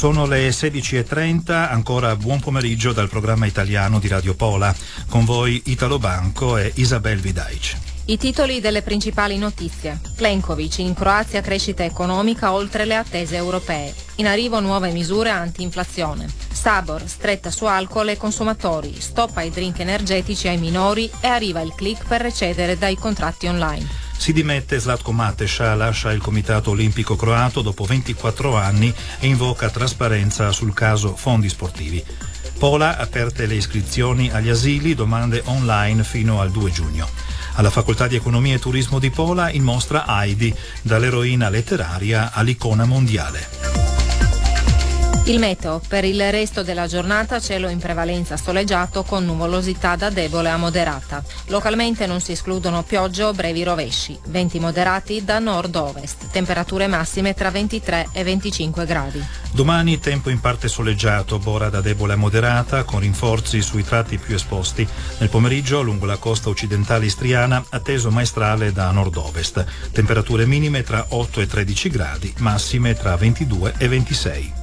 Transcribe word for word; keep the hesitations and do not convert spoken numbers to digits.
Sono le sedici e trenta, ancora buon pomeriggio dal programma italiano di Radio Pola. Con voi Italo Banco e Isabel Vidaic. I titoli delle principali notizie. Plenković, in Croazia crescita economica oltre le attese europee. In arrivo nuove misure anti-inflazione. Sabor, stretta su alcol e consumatori. Stop ai drink energetici ai minori e arriva il click per recedere dai contratti online. Si dimette Zlatko Mateša, lascia il Comitato Olimpico Croato dopo ventiquattro anni e invoca trasparenza sul caso fondi sportivi. Pola aperte le iscrizioni agli asili, domande online fino al due giugno. Alla Facoltà di Economia e Turismo di Pola in mostra Heidi, dall'eroina letteraria all'icona mondiale. Il meteo. Per il resto della giornata cielo in prevalenza soleggiato con nuvolosità da debole a moderata. Localmente non si escludono piogge o brevi rovesci. Venti moderati da nord-ovest. Temperature massime tra ventitré e venticinque gradi. Domani tempo in parte soleggiato, bora da debole a moderata, con rinforzi sui tratti più esposti. Nel pomeriggio lungo la costa occidentale istriana atteso maestrale da nord-ovest. Temperature minime tra otto e tredici gradi, massime tra ventidue e ventisei.